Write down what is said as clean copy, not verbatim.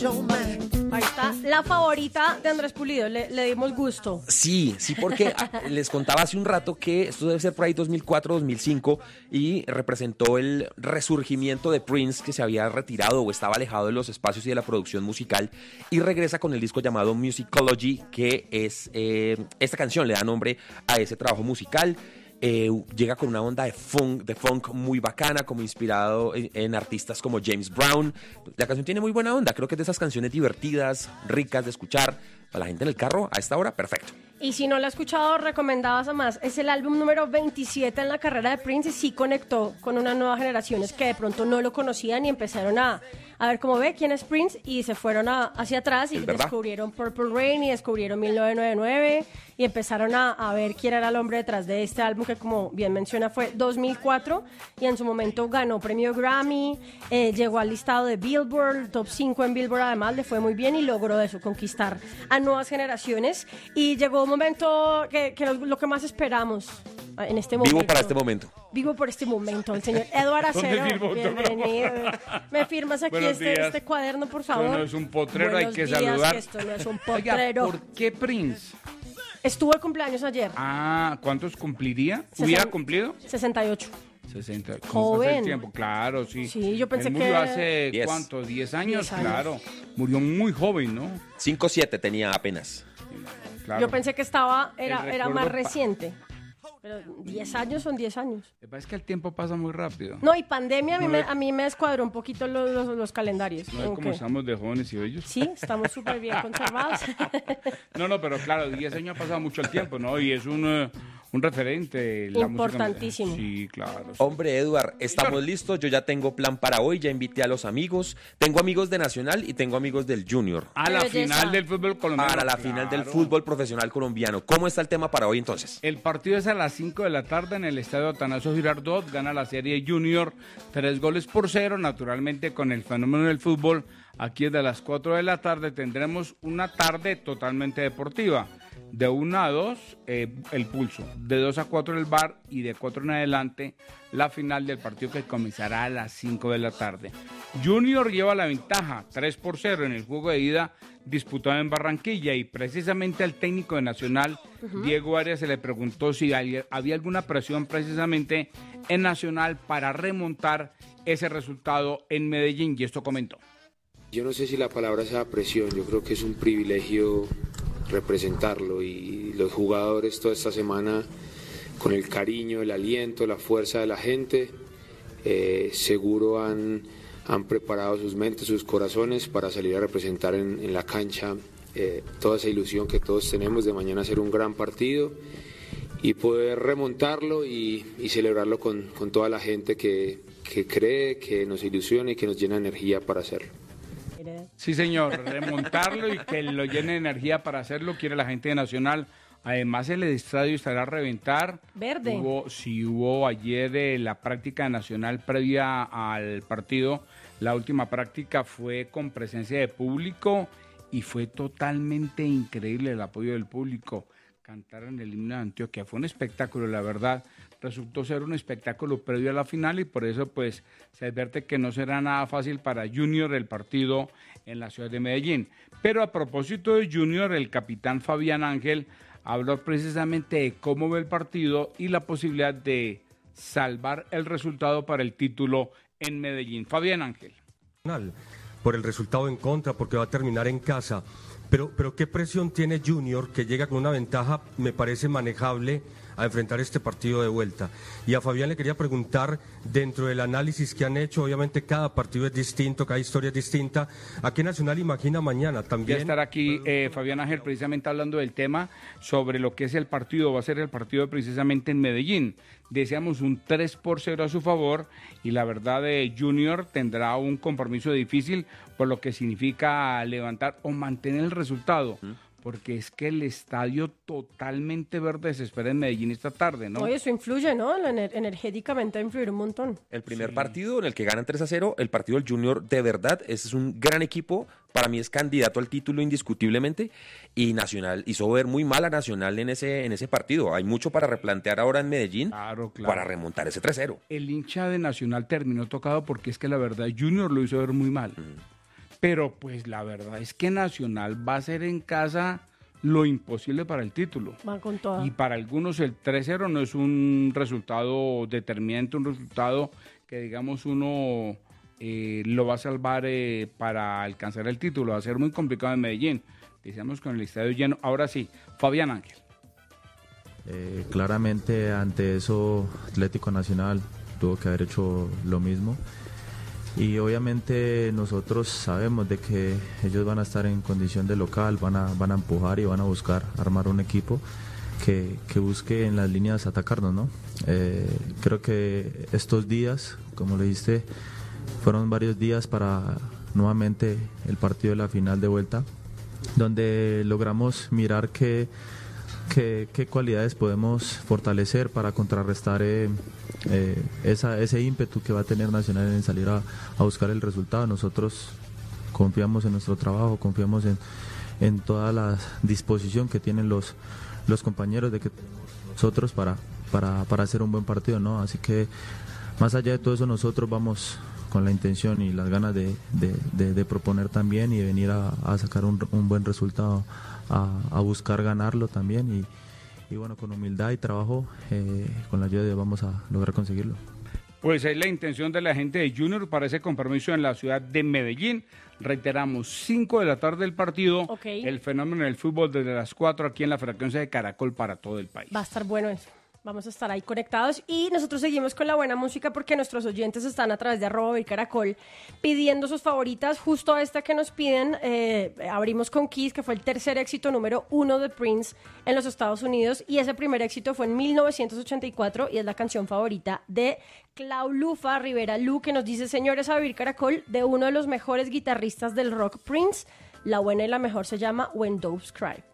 Ahí está, la favorita de Andrés Pulido, le dimos gusto. Sí, porque les contaba hace un rato que esto debe ser por ahí 2004, 2005 y representó el resurgimiento de Prince, que se había retirado o estaba alejado de los espacios y de la producción musical, y regresa con el disco llamado Musicology, que es esta canción le da nombre a ese trabajo musical. Llega con una onda de funk muy bacana, como inspirado en artistas como James Brown. La canción tiene muy buena onda, creo que es de esas canciones divertidas, ricas de escuchar, para la gente en el carro a esta hora, perfecto. Y si no la ha escuchado, recomendadas a más. Es el álbum número 27 en la carrera de Prince y sí conectó con unas nuevas generaciones que de pronto no lo conocían y empezaron a ver cómo ve quién es Prince y se fueron hacia atrás y descubrieron Purple Rain y descubrieron 1999 y empezaron a ver quién era el hombre detrás de este álbum que, como bien menciona, fue 2004 y en su momento ganó premio Grammy, llegó al listado de Billboard, top 5 en Billboard, además le fue muy bien y logró eso, conquistar a nuevas generaciones y llegó un momento que lo que más esperamos en este momento. Vivo para este momento. Vivo por este momento, el señor Eduardo Acero. Bienvenido. ¿Me firmas aquí este cuaderno, por favor? Esto no es un potrero, Buenos hay que días, saludar. que esto no es un potrero. Oiga, ¿por qué Prince? Estuvo de cumpleaños ayer. ¿Cuántos cumpliría? ¿Hubiera cumplido? 68. 60. Joven. El tiempo? Claro, sí. Sí, yo pensé Él murió que... hace, 10. ¿cuánto? 10 años, 10 años. claro. Murió muy joven, ¿no? 5-7 tenía apenas. Claro. Yo pensé que era recuerdo más reciente. Pero 10 años son 10 años. Lo que pasa es que el tiempo pasa muy rápido. No, y pandemia a mí me descuadró un poquito los calendarios. No es como estamos de jóvenes y bellos. Sí, estamos súper bien conservados. No, pero claro, 10 años ha pasado mucho el tiempo, ¿no? Y es un referente. La Importantísimo. Música. Sí, claro. Sí. Hombre, Eduard, estamos listos. Yo ya tengo plan para hoy, ya invité a los amigos. Tengo amigos de Nacional y tengo amigos del Junior. A la Belleza. final del fútbol colombiano. Para la final del fútbol profesional colombiano. ¿Cómo está el tema para hoy entonces? El partido es a las 5 de la tarde en el estadio Atanasio Girardot. Gana la serie Junior 3-0, naturalmente con el fenómeno del fútbol. Aquí desde las 4 de la tarde tendremos una tarde totalmente deportiva. De 1 a 2, el pulso. De 2 a 4 el bar y de 4 en adelante la final del partido que comenzará a las 5 de la tarde. Junior lleva la ventaja 3-0 en el juego de ida disputado en Barranquilla y precisamente al técnico de Nacional, Diego Arias, se le preguntó si había alguna presión precisamente en Nacional para remontar ese resultado en Medellín y esto comentó. Yo no sé si la palabra sea presión, yo creo que es un privilegio representarlo y los jugadores toda esta semana con el cariño, el aliento, la fuerza de la gente, seguro han preparado sus mentes, sus corazones para salir a representar en la cancha toda esa ilusión que todos tenemos de mañana hacer un gran partido y poder remontarlo y celebrarlo con toda la gente que cree, que nos ilusiona y que nos llena de energía para hacerlo. Sí, señor, remontarlo y que lo llene de energía para hacerlo, quiere la gente de Nacional. Además, el estadio estará a reventar. Verde. Hubo ayer la práctica nacional previa al partido. La última práctica fue con presencia de público y fue totalmente increíble el apoyo del público. Cantar en el himno de Antioquia fue un espectáculo, la verdad. Resultó ser un espectáculo previo a la final y por eso pues se advierte que no será nada fácil para Junior el partido en la ciudad de Medellín. Pero a propósito de Junior, el capitán Fabián Ángel habló precisamente de cómo ve el partido y la posibilidad de salvar el resultado para el título en Medellín. Fabián Ángel. Por el resultado en contra, porque va a terminar en casa. Pero ¿qué presión tiene Junior, que llega con una ventaja, me parece manejable, a enfrentar este partido de vuelta? Y a Fabián le quería preguntar, dentro del análisis que han hecho, obviamente cada partido es distinto, cada historia es distinta, ¿a qué Nacional imagina mañana también? Ya estará aquí Fabián Ángel precisamente hablando del tema sobre lo que es el partido, va a ser el partido precisamente en Medellín. Deseamos un 3-0 a su favor y la verdad Junior tendrá un compromiso difícil por lo que significa levantar o mantener el resultado. Porque es que el estadio totalmente verde se espera en Medellín esta tarde, ¿no? Oye, eso influye, ¿no? Energéticamente va a influir un montón. El primer partido en el que ganan 3-0, el partido del Junior, de verdad, ese es un gran equipo. Para mí es candidato al título indiscutiblemente. Y Nacional hizo ver muy mal a Nacional en ese partido. Hay mucho para replantear ahora en Medellín para remontar ese 3-0. El hincha de Nacional terminó tocado porque es que la verdad Junior lo hizo ver muy mal. pero pues la verdad es que Nacional va a hacer en casa lo imposible para el título. Van con todo. Y para algunos el 3-0 no es un resultado determinante, un resultado que digamos uno lo va a salvar para alcanzar el título. Va a ser muy complicado en Medellín. Decíamos con el estadio lleno. Ahora sí, Fabián Ángel. Claramente ante eso Atlético Nacional tuvo que haber hecho lo mismo. Y obviamente nosotros sabemos de que ellos van a estar en condición de local, van a empujar y van a buscar armar un equipo que busque en las líneas atacarnos, ¿no? Creo que estos días, como le dijiste, fueron varios días para nuevamente el partido de la final de vuelta, donde logramos mirar qué cualidades podemos fortalecer para contrarrestar ese ímpetu que va a tener Nacional en salir a buscar el resultado. Nosotros confiamos en nuestro trabajo, confiamos en toda la disposición que tienen los compañeros de que nosotros para hacer un buen partido, ¿no? Así que más allá de todo eso, nosotros vamos con la intención y las ganas de proponer también y de venir a sacar un buen resultado, a buscar ganarlo también y bueno, con humildad y trabajo, con la ayuda de Dios vamos a lograr conseguirlo. Pues es la intención de la gente de Junior para ese compromiso en la ciudad de Medellín. Reiteramos, 5 de la tarde el partido, el fenómeno del fútbol desde las 4 aquí en la frecuencia de Caracol para todo el país. Va a estar bueno eso. Vamos a estar ahí conectados y nosotros seguimos con la buena música porque nuestros oyentes están a través de @Caracol pidiendo sus favoritas. Justo esta que nos piden, abrimos con Kiss, que fue el tercer éxito número 1 de Prince en los Estados Unidos, y ese primer éxito fue en 1984 y es la canción favorita de Claulufa Rivera Lu, que nos dice: señores, a vivir Caracol, de uno de los mejores guitarristas del rock, Prince. La buena y la mejor se llama When Doves Cry.